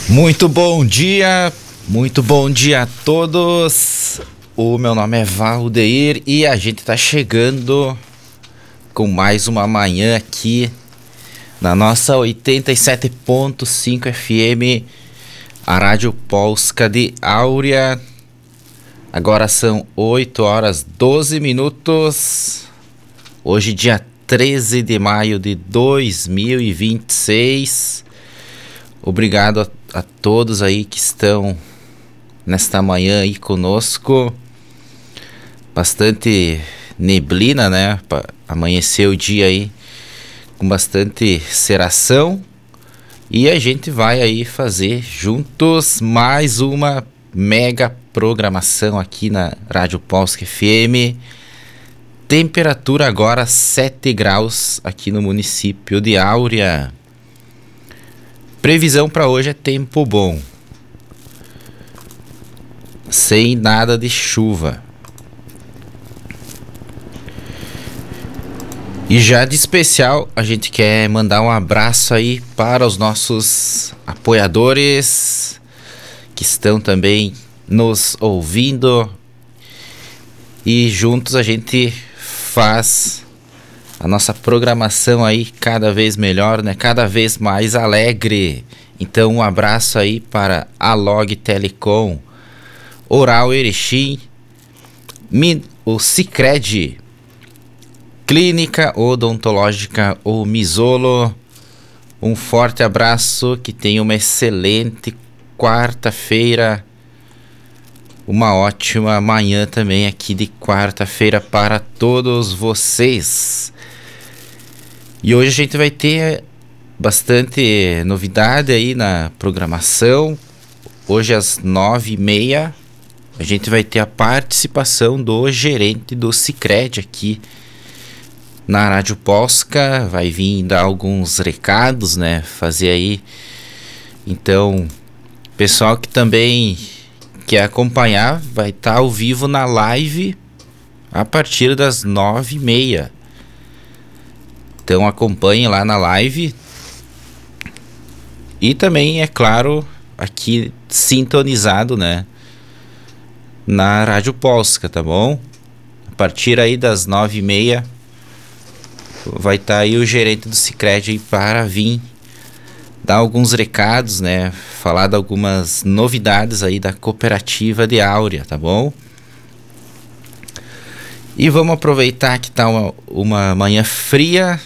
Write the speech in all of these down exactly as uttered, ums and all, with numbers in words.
Muito bom dia, muito bom dia a todos. O meu nome é Valdeir e a gente tá chegando com mais uma manhã aqui na nossa oitenta e sete ponto cinco F M, a Rádio Polska de Áurea. Agora são oito horas e doze minutos. Hoje, dia treze de maio de dois mil e vinte e seis. Obrigado a, a todos aí que estão nesta manhã aí conosco. Bastante neblina, né? Amanheceu o dia aí com bastante cerração. E a gente vai aí fazer juntos mais uma mega programação aqui na Rádio Polska F M. Temperatura agora sete graus aqui no município de Áurea. Previsão para hoje é tempo bom, sem nada de chuva. E já de especial, a gente quer mandar um abraço aí para os nossos apoiadores que estão também nos ouvindo. E juntos a gente faz a nossa programação aí cada vez melhor, né? Cada vez mais alegre. Então um abraço aí para a Log Telecom, Oral Erechim, Min, o Sicredi, Clínica Odontológica o Misolo. Um forte abraço, que tenha uma excelente quarta-feira, uma ótima manhã também aqui de quarta-feira para todos vocês. E hoje a gente vai ter bastante novidade aí na programação. Hoje às nove e meia a gente vai ter a participação do gerente do Sicredi aqui na Rádio Polska. Vai vir dar alguns recados, né? Fazer aí. Então, pessoal que também quer acompanhar, vai estar ao vivo na live a partir das nove e meia. Então acompanhe lá na live. E também, é claro, aqui sintonizado, né, na Rádio Polska, tá bom? A partir aí das nove e meia vai estar aí o gerente do Sicredi aí para vir dar alguns recados, né? Falar de algumas novidades aí da cooperativa de Áurea, tá bom? E vamos aproveitar que tá uma, uma manhã fria,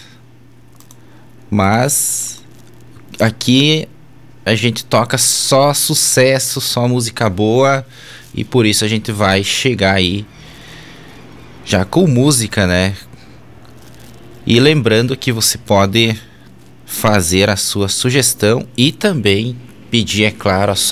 mas aqui a gente toca só sucesso, só música boa, e por isso a gente vai chegar aí já com música, né? E lembrando que você pode fazer a sua sugestão e também pedir, é claro, a sua